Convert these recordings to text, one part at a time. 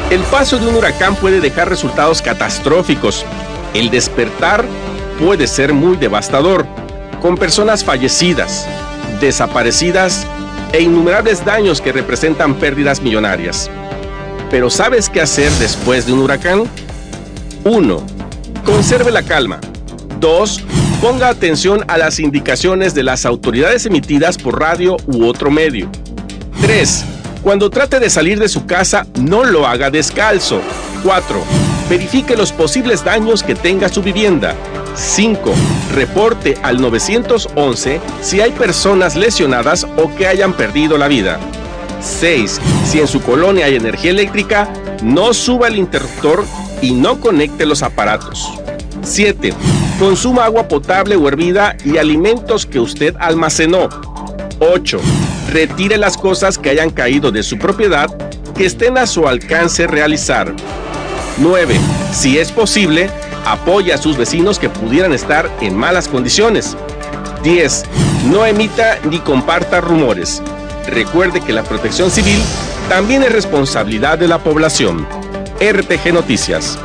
El paso de un huracán puede dejar resultados catastróficos. El despertar puede ser muy devastador, con personas fallecidas, desaparecidas e innumerables daños que representan pérdidas millonarias. Pero ¿sabes qué hacer después de un huracán? 1. Conserve la calma. 2. Ponga atención a las indicaciones de las autoridades emitidas por radio u otro medio. 3. Cuando trate de salir de su casa, no lo haga descalzo. 4. Verifique los posibles daños que tenga su vivienda. 5. Reporte al 911 si hay personas lesionadas o que hayan perdido la vida. 6. Si en su colonia hay energía eléctrica, no suba el interruptor y no conecte los aparatos. 7. Consuma agua potable o hervida y alimentos que usted almacenó. 8. Retire las cosas que hayan caído de su propiedad que estén a su alcance realizar. 9. Si es posible, apoya a sus vecinos que pudieran estar en malas condiciones. 10. No emita ni comparta rumores. Recuerde que la protección civil también es responsabilidad de la población. RTG Noticias.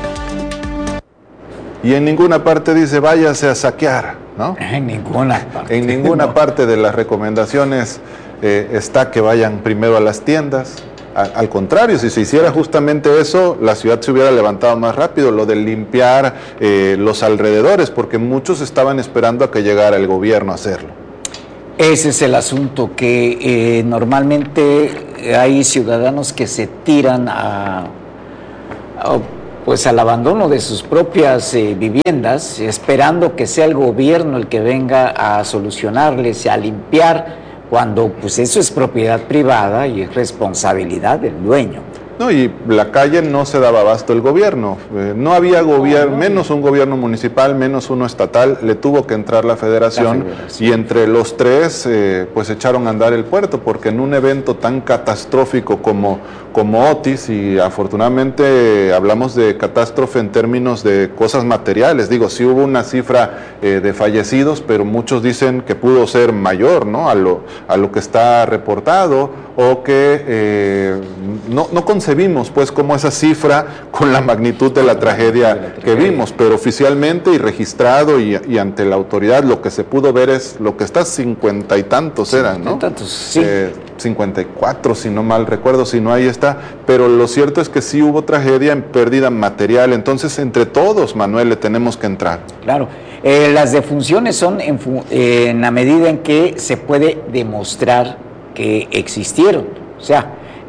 Y en ninguna parte dice váyase a saquear, ¿no? En ninguna parte. En ninguna parte de las recomendaciones está que vayan primero a las tiendas. Al contrario, si se hiciera justamente eso, la ciudad se hubiera levantado más rápido, lo de limpiar los alrededores, porque muchos estaban esperando a que llegara el gobierno a hacerlo. Ese es el asunto, que normalmente hay ciudadanos que se tiran pues al abandono de sus propias viviendas, esperando que sea el gobierno el que venga a solucionarles, a limpiar, cuando pues eso es propiedad privada y es responsabilidad del dueño. No, y la calle no se daba abasto el gobierno, no había gobierno, menos un gobierno municipal, menos uno estatal, le tuvo que entrar la federación y entre los tres pues echaron a andar el puerto, porque en un evento tan catastrófico como Otis, y afortunadamente hablamos de catástrofe en términos de cosas materiales, digo, sí hubo una cifra de fallecidos, pero muchos dicen que pudo ser mayor, ¿no? A lo que está reportado, o que no concebimos pues como esa cifra con la magnitud de la tragedia que vimos, pero oficialmente y registrado y ante la autoridad lo que se pudo ver es lo que está 50 y tantos eran, ¿no? 54 si no mal recuerdo, si no ahí está, pero lo cierto es que sí hubo tragedia en pérdida material, entonces entre todos, Manuel, le tenemos que entrar. Claro, las defunciones son en la medida en que se puede demostrar que existieron, o sea,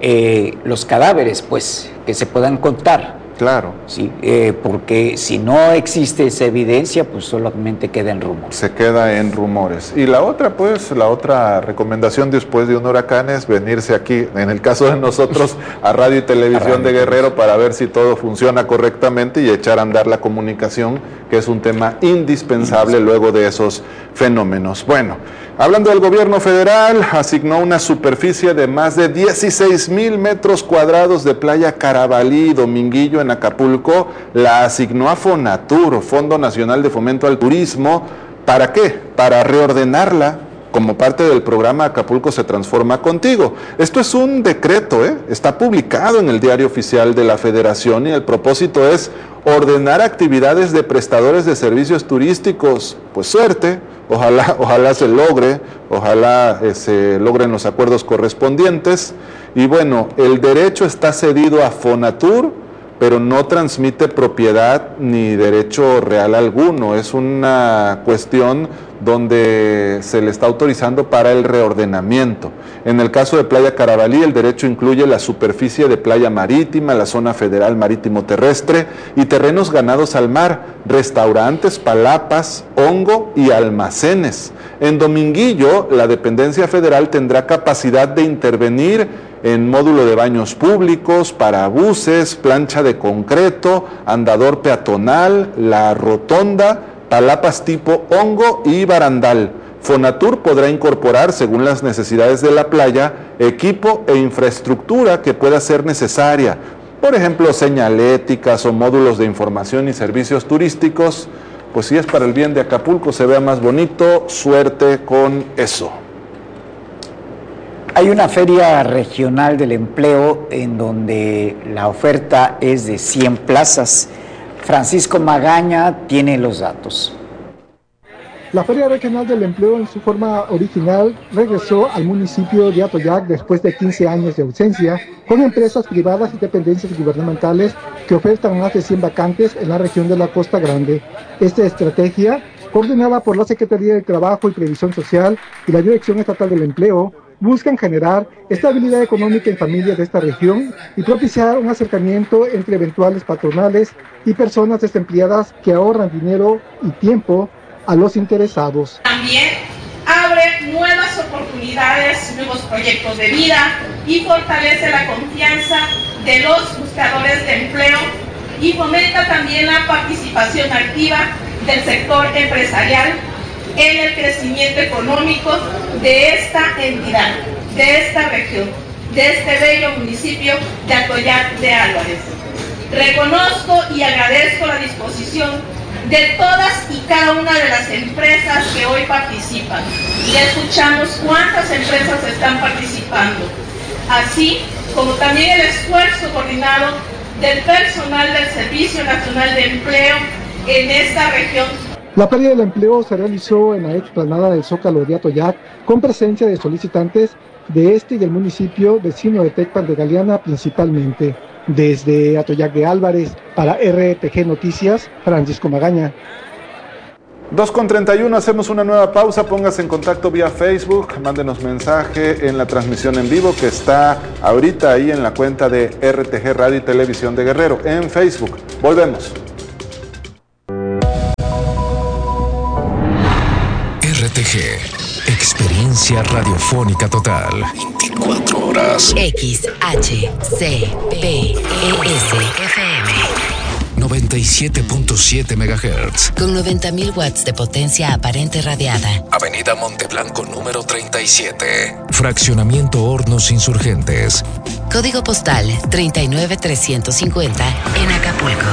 los cadáveres, pues, que se puedan contar. Claro. Sí, porque si no existe esa evidencia, pues solamente queda en rumores. Se queda en rumores. Y la otra, pues, la otra recomendación después de un huracán es venirse aquí, en el caso de nosotros, a Radio y Televisión de Guerrero para ver si todo funciona correctamente y echar a andar la comunicación, que es un tema indispensable luego de esos fenómenos. Bueno, hablando del gobierno federal, asignó una superficie de más de 16,000 metros cuadrados de playa Carabalí y Dominguillo en Acapulco, la asignó a Fonatur, Fondo Nacional de Fomento al Turismo. ¿Para qué? Para reordenarla como parte del programa Acapulco se transforma contigo. Esto es un decreto, está publicado en el Diario Oficial de la Federación y el propósito es ordenar actividades de prestadores de servicios turísticos. Pues suerte, ojalá se logre, ojalá se logren los acuerdos correspondientes. Y bueno, el derecho está cedido a Fonatur, pero no transmite propiedad ni derecho real alguno. Es una cuestión donde se le está autorizando para el reordenamiento. En el caso de Playa Carabalí, el derecho incluye la superficie de playa marítima, la zona federal marítimo terrestre y terrenos ganados al mar, restaurantes, palapas, hongo y almacenes. En Dominguillo, la dependencia federal tendrá capacidad de intervenir en módulo de baños públicos, parabuses, plancha de concreto, andador peatonal, la rotonda, palapas tipo hongo y barandal. Fonatur podrá incorporar, según las necesidades de la playa, equipo e infraestructura que pueda ser necesaria. Por ejemplo, señaléticas o módulos de información y servicios turísticos. Pues si es para el bien de Acapulco, se vea más bonito, suerte con eso. Hay una feria regional del empleo en donde la oferta es de 100 plazas. Francisco Magaña tiene los datos. La Feria Regional del Empleo en su forma original regresó al municipio de Atoyac después de 15 años de ausencia, con empresas privadas y dependencias gubernamentales que ofertan más de 100 vacantes en la región de la Costa Grande. Esta estrategia, coordinada por la Secretaría de Trabajo y Previsión Social y la Dirección Estatal del Empleo, buscan generar estabilidad económica en familias de esta región y propiciar un acercamiento entre eventuales patronales y personas desempleadas que ahorran dinero y tiempo a los interesados. También abre nuevas oportunidades, nuevos proyectos de vida y fortalece la confianza de los buscadores de empleo y fomenta también la participación activa del sector empresarial en el crecimiento económico de esta entidad, de esta región, de este bello municipio de Atoyac de Álvarez. Reconozco y agradezco la disposición de todas y cada una de las empresas que hoy participan. Ya escuchamos cuántas empresas están participando, así como también el esfuerzo coordinado del personal del Servicio Nacional de Empleo en esta región. La Feria del Empleo se realizó en la explanada del Zócalo de Atoyac con presencia de solicitantes de este y del municipio vecino de Tecpan de Galeana principalmente. Desde Atoyac de Álvarez, para RTG Noticias, Francisco Magaña. 2:31, hacemos una nueva pausa, póngase en contacto vía Facebook, mándenos mensaje en la transmisión en vivo que está ahorita ahí en la cuenta de RTG Radio y Televisión de Guerrero, en Facebook. Volvemos. RTG, experiencia radiofónica total. 24 horas. XHCPES-FM 97.7 MHz. con 90.000 watts de potencia aparente radiada. Avenida Monteblanco número 37. Fraccionamiento Hornos Insurgentes. Código postal 39350 en Acapulco.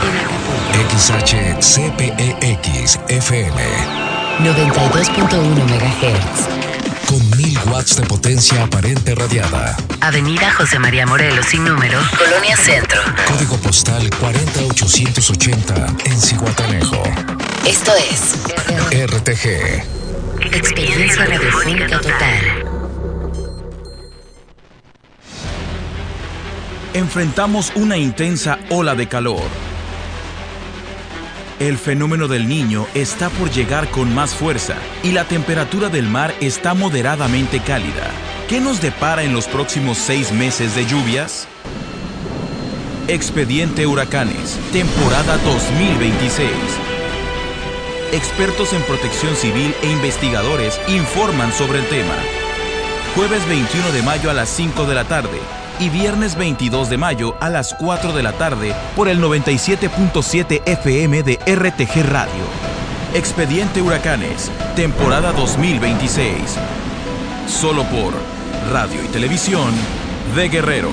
XHCPEX-FM 92.1 MHz. con 1000 watts de potencia aparente radiada. Avenida José María Morelos sin número, Colonia Centro. Código postal 40880 en Zihuatanejo. Esto es RTG. Experiencia radiofónica total. Enfrentamos una intensa ola de calor. El fenómeno del Niño está por llegar con más fuerza y la temperatura del mar está moderadamente cálida. ¿Qué nos depara en los próximos 6 meses de lluvias? Expediente Huracanes, temporada 2026. Expertos en protección civil e investigadores informan sobre el tema. Jueves 21 de mayo a las 5 de la tarde. Y viernes 22 de mayo a las 4 de la tarde por el 97.7 FM de RTG Radio. Expediente Huracanes, temporada 2026. Solo por Radio y Televisión de Guerrero.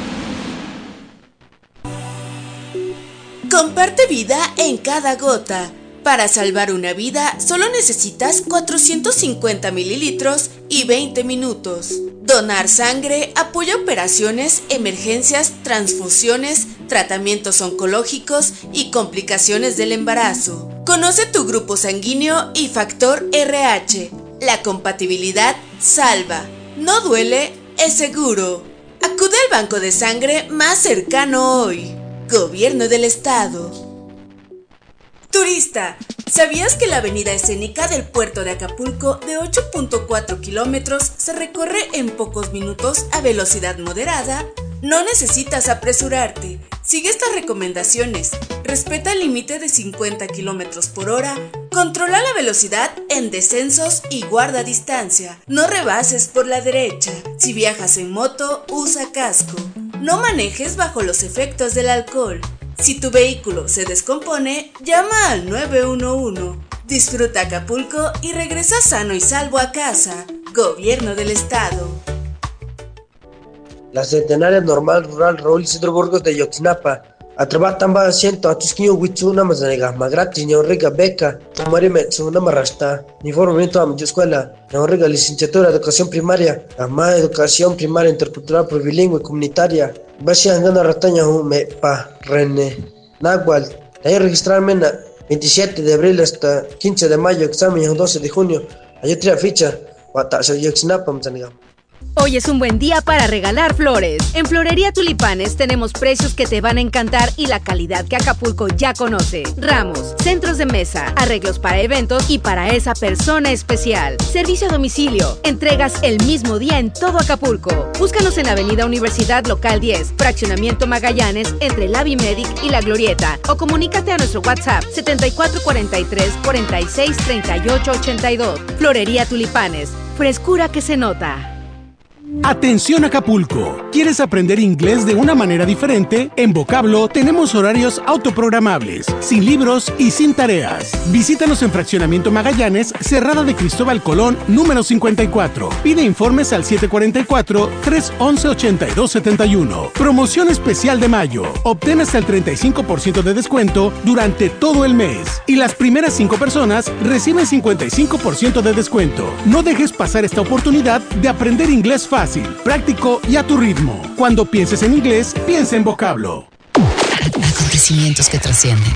Comparte vida en cada gota. Para salvar una vida, solo necesitas 450 mililitros y 20 minutos. Donar sangre apoya operaciones, emergencias, transfusiones, tratamientos oncológicos y complicaciones del embarazo. Conoce tu grupo sanguíneo y factor RH. La compatibilidad salva. No duele, es seguro. Acude al banco de sangre más cercano hoy. Gobierno del Estado. Turista, ¿sabías que la avenida escénica del puerto de Acapulco de 8.4 kilómetros se recorre en pocos minutos a velocidad moderada? No necesitas apresurarte. Sigue estas recomendaciones. Respeta el límite de 50 kilómetros por hora. Controla la velocidad en descensos y guarda distancia. No rebases por la derecha. Si viajas en moto, usa casco. No manejes bajo los efectos del alcohol. Si tu vehículo se descompone, llama al 911. Disfruta Acapulco y regresa sano y salvo a casa. Gobierno del Estado. La Centenaria Normal Rural Raúl Isidro Burgos de Yotzinapa, Atrabatan siento a tus niños wichuna más ma gratis ni orriga beca, tomare metsuna marrasta, ni formamiento a mi escuela, ni orriga licenciatura de educación primaria, ama educación primaria intercultural bilingüe comunitaria, basi andando rataña me pa rene, nahual, ahí registrarme en 27 de abril hasta 15 de mayo, examen en 12 de junio, hay otra ficha, guatazo y exinapam zanigam. Hoy es un buen día para regalar flores. En Florería Tulipanes tenemos precios que te van a encantar y la calidad que Acapulco ya conoce. Ramos, centros de mesa, arreglos para eventos y para esa persona especial. Servicio a domicilio. Entregas el mismo día en todo Acapulco. Búscanos en Avenida Universidad Local 10, Fraccionamiento Magallanes, entre la Bimedic y La Glorieta. O comunícate a nuestro WhatsApp 7443 46 38 82. Florería Tulipanes. Frescura que se nota. Atención Acapulco, ¿quieres aprender inglés de una manera diferente? En Vocablo tenemos horarios autoprogramables, sin libros y sin tareas. Visítanos en Fraccionamiento Magallanes, Cerrada de Cristóbal Colón, número 54. Pide informes al 744-311-8271. Promoción especial de mayo. Obtén hasta el 35% de descuento durante todo el mes. Y las primeras 5 personas reciben 55% de descuento. No dejes pasar esta oportunidad de aprender inglés fácil, práctico y a tu ritmo. Cuando pienses en inglés, piensa en Vocablo. Acontecimientos que trascienden.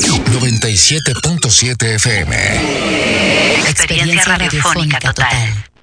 97.7 FM. Experiencia radiofónica total.